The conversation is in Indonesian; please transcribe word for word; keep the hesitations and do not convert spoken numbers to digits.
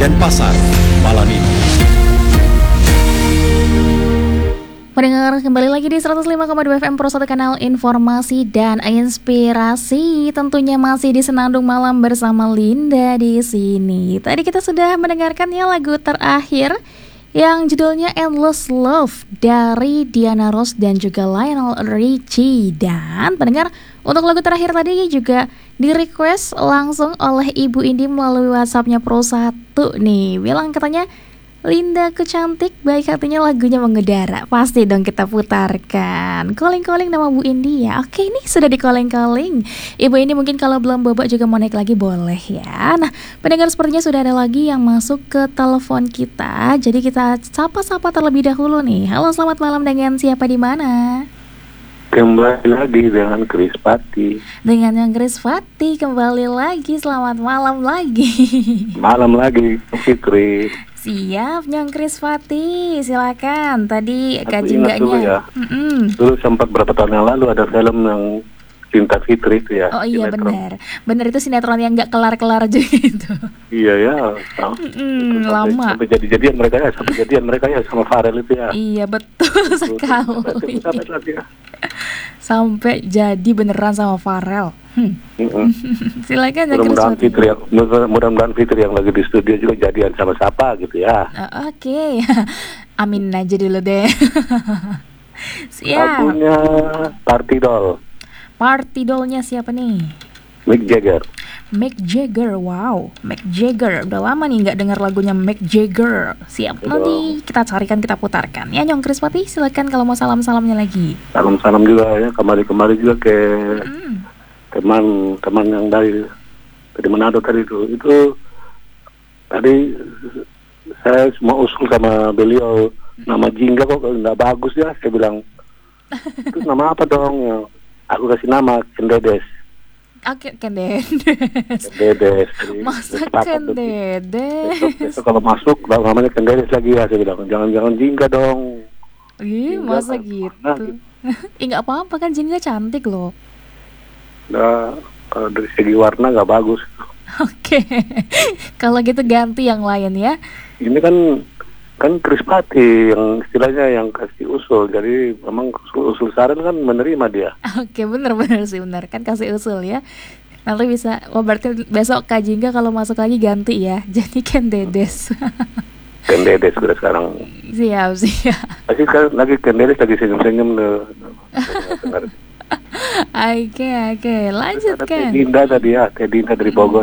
dan pasar malam ini. Pendengar, kembali lagi di seratus lima koma dua F M Pro satu, kanal informasi dan inspirasi. Tentunya masih di Senandung Malam bersama Linda di sini. Tadi kita sudah mendengarkan ya lagu terakhir yang judulnya Endless Love dari Diana Ross dan juga Lionel Richie. Dan pendengar, untuk lagu terakhir tadi juga di request langsung oleh Ibu Indi melalui WhatsAppnya Pro satu nih. Bilang katanya, Linda ku cantik, baik hatinya lagunya mengudara. Pasti dong kita putarkan. Calling-calling nama Bu Indi ya. Oke, ini sudah di calling-calling. Ibu Indi mungkin kalau belum bobo juga mau naik lagi boleh ya. Nah, pendengar sepertinya sudah ada lagi yang masuk ke telepon kita. Jadi kita sapa-sapa terlebih dahulu nih. Halo, selamat malam, dengan siapa di mana? Kembali lagi dengan Chris Pati. Dengan yang Chris Pati kembali lagi. Selamat malam lagi. Malam lagi, Fitri. Siap, Nyong Chris Pati, silakan. Tadi Aku Kak ingat dulu Jingganya. ya. Mm-mm. Dulu sempat berapa tahun yang lalu ada film yang Cinta Fitri itu ya. Oh iya, sinetron. benar. Benar, itu sinetron yang nggak kelar-kelar juga itu. Iya ya. Nah, Mm-mm, sampai, lama. Sampai jadi-jadian mereka ya, sampai jadian mereka ya sama Farel itu ya. Iya, betul sekali. Sampai, sampai, ya. Sampai jadi beneran sama Farel. Hmm. Silakan Nyong Chris Mudah-mudahan Pati. Fitri yang mudah-mudahan Fitri yang lagi di studio juga jadian sama siapa gitu ya. Oh, Oke, amin aja dulu deh. Siap. Lagunya Party Doll, Party doll-nya siapa nih? Mick Jagger. Mick Jagger, wow, Mick Jagger. Udah lama nih nggak dengar lagunya Mick Jagger. Siap, nanti kita carikan, kita putarkan. Ya, Nyong Chris Pati, silakan kalau mau salam-salamnya lagi. Salam-salam juga ya, kemarin-kemarin juga ke Mm. teman-teman yang dari dari Manado tadi itu. Itu tadi saya semua usul sama beliau, nama Jingga kok nggak bagus ya. Saya bilang, itu nama apa dong? Ya, aku kasih nama Kendedes. Oke, Kendedes. Kendedes. Jadi, Masa sepakat tuh. Kendedes? Besok, besok kalau masuk namanya Kendedes lagi ya. Saya bilang, jangan-jangan Jingga dong. Ih, Jingga masa kan gitu? mana gitu. Ih, nggak apa-apa kan, Jinga cantik loh. Nah, kalau dari segi warna nggak bagus. Oke, kalau gitu ganti yang lain ya. Ini kan kan Chris Pati yang istilahnya yang kasih usul, jadi memang usul, usul saran kan menerima dia. Oke, bener-bener sih, bener kan, kasih usul ya. Nanti bisa, oh berarti besok Kak Jingga kalau masuk lagi ganti ya. Jadi Kendedes. Kendedes udah sekarang. Siap, siap. Lagi kan lagi Kendedes lagi senyum-senyum tuh. Oke, oke, Ada lanjutkan. Teh Dinda tadi ya, Teh Dinda dari Bogor.